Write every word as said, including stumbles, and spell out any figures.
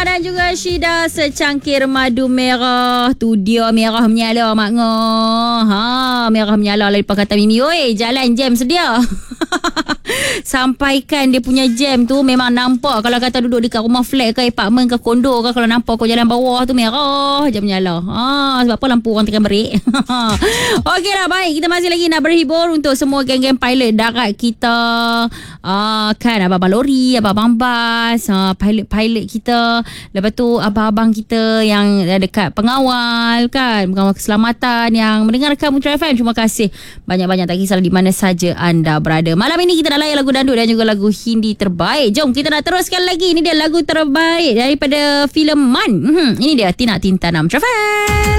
Tina dan juga Syida secangkir madu merah. Tu dia merah menyala mak ngah. Ha, merah menyala dari Pakatan Mimi. Oi, jalan jam sedia. Sampaikan dia punya jam tu memang nampak. Kalau kata duduk dekat rumah flat ke apartment ke kondo ke, kalau nampak kau jalan bawah tu merah je menyala. Ha, sebab apa lampu orang tengah berik. Okeylah, baik. Kita masih lagi nak berhibur untuk semua geng-geng pilot darat kita. Ah, kan abang-abang lori, abang-abang bas, ah, pilot-pilot kita. Lepas tu abang-abang kita yang dekat pengawal kan, pengawal keselamatan yang mendengarkan Mutra F M. Terima kasih banyak-banyak, tak kisahlah di mana saja anda berada. Malam ini kita nak layan lagu dandut dan juga lagu Hindi terbaik. Jom kita nak teruskan lagi. Ini dia lagu terbaik daripada filem Man. Hmm, ini dia Tina Tintana Mutra F M.